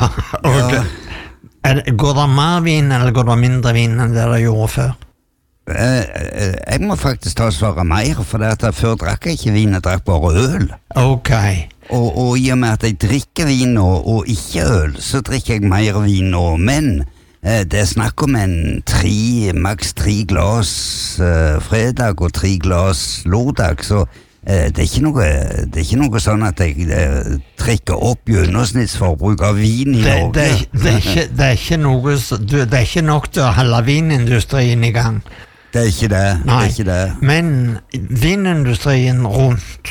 Og går det mer vin, eller går det mindre vin enn det gjorde før? Jeg må faktisk ta og svare mer, for det at før drakk jeg ikke vin, jeg drakk bare øl. Ok. Og i og med at jeg drikker vin og ikke øl, så drikker jeg mer vin nå, men det er snakk om maks 3 glas fredag og 3 glas lørdag, så det er ikke noe sånn at jeg trekker opp gjennomsnittsforbruk av vin i Norge. Det er ikke nok til å holde vinindustrien i gang. Det er ikke det. Nei, det er ikke det. Men vinindustrien rundt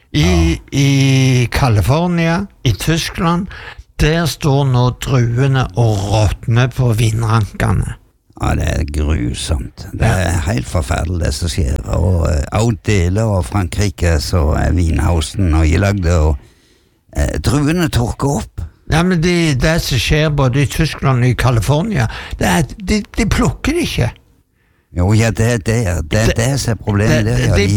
i California, i Tyskland, der står nå druene og råtner på vinrankene. Ja, det er grusomt. Det er helt forferdelig det som skjer. Og av deler av Frankrike så er vinhausen og ilagde, og druene tørker opp. Ja, men det som skjer både i Tyskland og i California, det er at de plukker det ikke. Jo, ja, det er det som er problemet.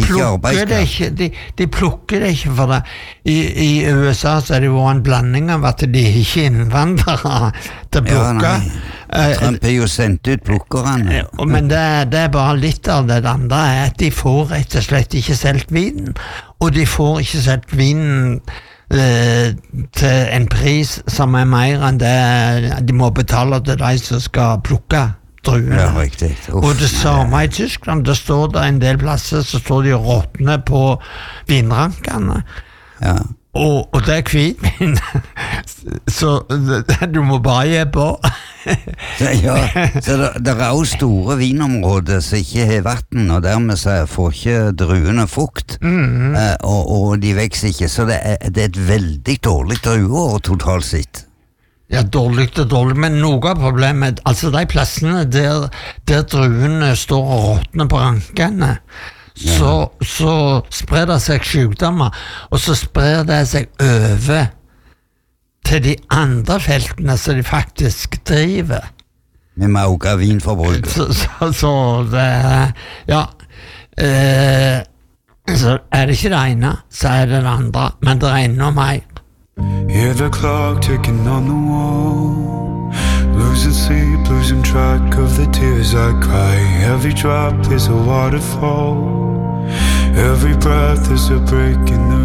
De plukker det ikke, for det. I USA så er det jo en blanding av at de ikke innvandrere til å plukke. Trump har jo sendt ut plukkerne. Men det er bare litt av det andre, er at de får rett og slett ikke solgt vinen, og de får ikke solgt vinen til en pris som er mer enn det de må betale til de som skal plukke druene. Ja, riktig. Og det samme i Tyskland, det står der en del plasser, så står de og råtner på vinrankene. Ja. Og det er hvitvin, så du må bare gi på. Ja, så det er også store vinområder som ikke har vatten, og dermed så får ikke druene fukt, og de vekser ikke, så det er et veldig dårlig drueår totalt sett. Ja, dårlig, men noe av problemet, altså de plassene der druene står og råtner på rankene, så sprer det seg sykdommer, og så sprer det seg over til de andre feltene som de faktisk driver. Med mauga vinforbruk. Så det, ja, så er det ikke det ene, så er det det andre, men det er enda mer. Hear the clock ticking on the wall, losing sleep, losing track of the tears I cry. Every drop is a waterfall, every breath is a break in the